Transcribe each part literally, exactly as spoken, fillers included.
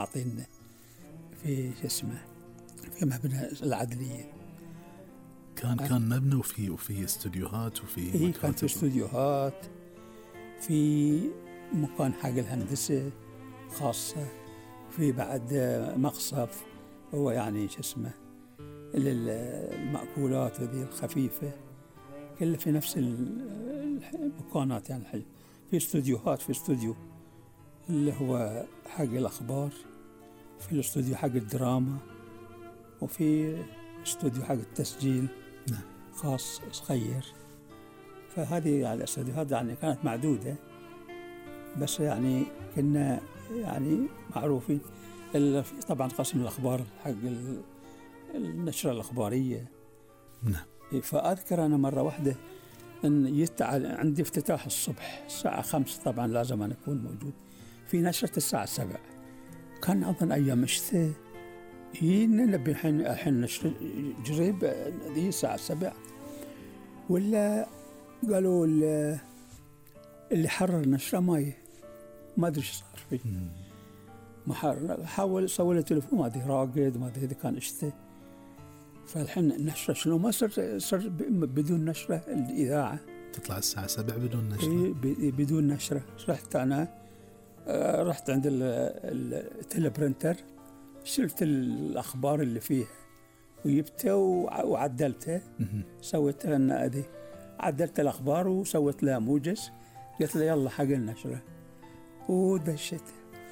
السلاطين في شو اسمه في مبنى العدلية. كان كان مبنى وفي وفي استوديوهات وفي إيه كان في استوديوهات، في مكان حق الهندسة خاصة، في بعد مقصف هو يعني شو اسمه للمأكولات وذي الخفيفة، كله في نفس المكانات يعني الحين. في استوديوهات، في استوديو اللي هو حق الأخبار، في الاستوديو حق الدراما، وفي استوديو حق التسجيل خاص صغير. فهذه يعني الاستوديوهات يعني كانت معدودة، بس يعني كنا يعني معروفين. طبعا قسم الأخبار حق النشرة الأخبارية. نعم. فأذكر أنا مرة واحدة أن يتعال عندي افتتاح الصبح الساعة خمسة، طبعا لازم أن أكون موجود في نشرة الساعة سبعة. كان أظن أيام الشتاء ينبي الحين الحين نشر جريب ذي الساعة سبعة، ولا قالوا اللي حرر نشرة ماي ما أدري إيش صار فيه. محرر حاول سوي له تليفون ما أدري راقد ما أدري إذا كان اشتى. فالحين النشرة شنو ما صار صار بدون نشرة الإذاعة تطلع الساعة سبعة بدون نشرة. إيه بدون نشرة. رحت أنا آه رحت عند التلبرنتر شلت الأخبار اللي فيها وجبته وعدلته، سويت لنا أدي عدلت الأخبار وسويت لها موجز، قلت له يلا حق النشرة ودشت.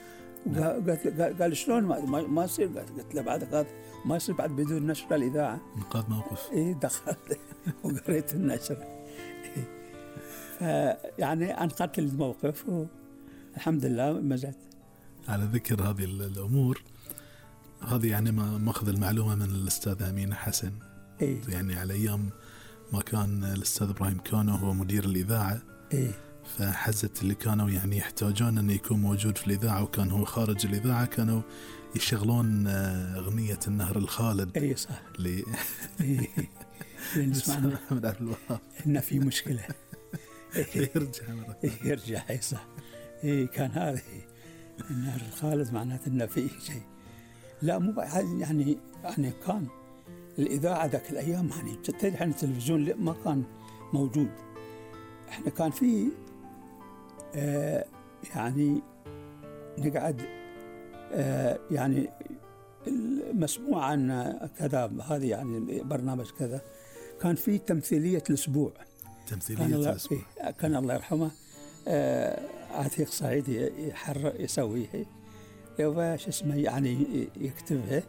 قالت قال شلون ما ما يصير؟ قلت له بعد هذا ما يصير بعد بدون نشرة الإذاعة. نقاط موقف. إيه دخلت وقريت النشرة. إيه فيعني أنقذت الموقف والحمد لله مزت. على ذكر هذه الأمور هذه يعني ما ماخذ المعلومة من الأستاذ أمين حسن. إيه؟ يعني على أيام ما كان الأستاذ إبراهيم كانوا هو مدير الإذاعة. إيه؟ فحزت اللي كانوا يعني يحتاجون أن يكون موجود في الإذاعة وكان هو خارج الإذاعة كانوا يشغلون أغنية النهر الخالد. إيه صح. لي إيه نسمعنا محمد عبد الوهاب إن في مشكلة. يرجع مرة يرجع. إيه صح. إيه كان هذا النهر الخالد معناته إن في شيء. لا مو يعني يعني كان الإذاعة ذاك الأيام يعني تتذكر الحين التلفزيون ما كان موجود. إحنا كان في آه يعني نقعد آه يعني مسموع عن كذا هذه يعني برنامج كذا. كان في تمثيلية الأسبوع. تمثيلية الأسبوع كان, كان الله يرحمه آه عتيق سعيد يحر يسويه وش اسمه يعني يكتبها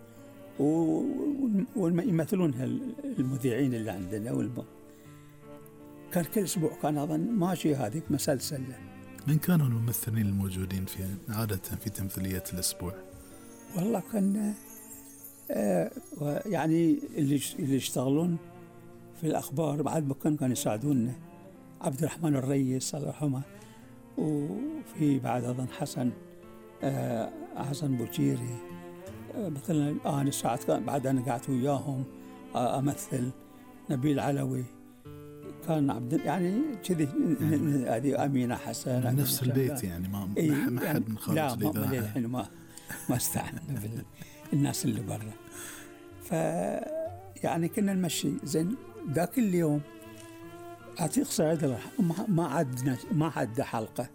ويمثلونها المذيعين اللي عندنا والب... كان كل أسبوع كان أظن ماشي هذه مسلسل. من كانوا الممثلين الموجودين في عادة في تمثيلية الأسبوع؟ والله كان آه يعني اللي اللي يشتغلون في الأخبار بعد ما كان كانوا يساعدونا عبد الرحمن الرئيس الله يرحمه، وفي بعد أظن حسن آه حسن بوشيري آه مثلا أنا ساعات بعد أنا قعدت وياهم آه أمثل نبيل علوي كان عبد يعني كذي هذه أمينة حسن من نفس البيت يعني ما إيه ما حد من خارج لا الإذاعة. لا الحين ما ما استعنا بالناس اللي برا. ف يعني كنا نمشي زين. ذاك اليوم عتيق سعيد ما عاد ما عاد حلقة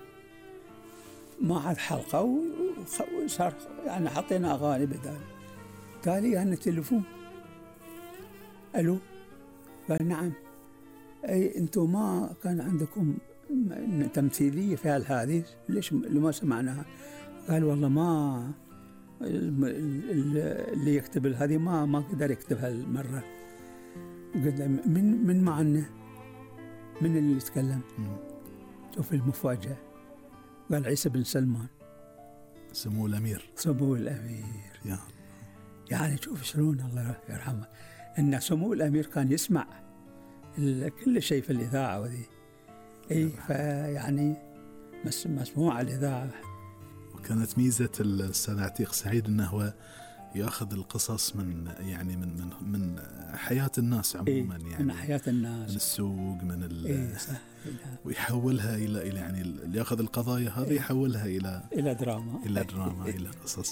ما عاد حلقة وصار يعني حطينا أغاني بدال. قال لي أنا تليفون ألو. قال نعم. أي أنتم ما كان عندكم تمثيلية في هذه ليش لما سمعناها؟ قال والله ما اللي يكتب هذه ما ما قدر يكتبها المرة. قلنا من من معنا من اللي يتكلم؟ شوف المفاجأة. قال عيسى بن سلمان سمو الأمير. سمو الأمير يا يعني شوف شلون الله يرحمه إن سمو الأمير كان يسمع كل شيء في الإذاعة وذي. أي فيعني مسموع الإذاعة. وكانت ميزة الأستاذ عتيق سعيد أنه هو يأخذ القصص من يعني من من من حياة الناس عموما. إيه يعني من حياة الناس من السوق من ال إيه صح. ويحولها إلى إلى يعني يأخذ القضايا هذه إيه يحولها إلى إلى دراما إلى دراما إلى قصص.